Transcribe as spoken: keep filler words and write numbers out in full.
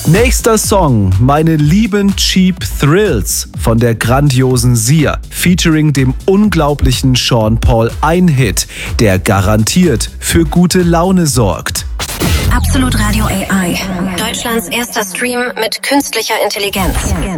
Nächster Song, meine lieben Cheap Thrills von der grandiosen Sia, featuring dem unglaublichen Sean Paul, ein Hit, der garantiert für gute Laune sorgt. Absolut Radio A I, Deutschlands erster Stream mit künstlicher Intelligenz.